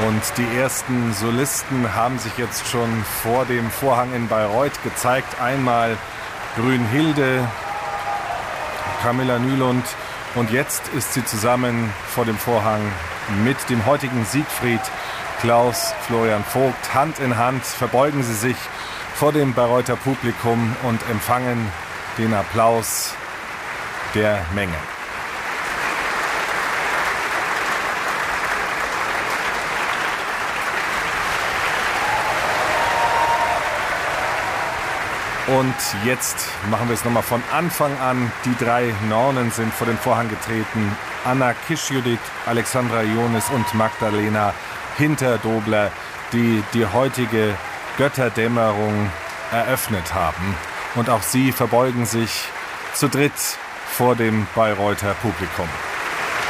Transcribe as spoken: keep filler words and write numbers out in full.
Und die ersten Solisten haben sich jetzt schon vor dem Vorhang in Bayreuth gezeigt. Einmal Brünnhilde, Camilla Nylund, und jetzt ist sie zusammen vor dem Vorhang mit dem heutigen Siegfried, Klaus Florian Vogt. Hand in Hand verbeugen sie sich vor dem Bayreuther Publikum und empfangen den Applaus der Menge. Und jetzt machen wir es nochmal von Anfang an. Die drei Nornen sind vor den Vorhang getreten. Anna Kischjudit, Alexandra Ionis und Magdalena Hinterdobler, die die heutige Götterdämmerung eröffnet haben. Und auch sie verbeugen sich zu dritt vor dem Bayreuther Publikum.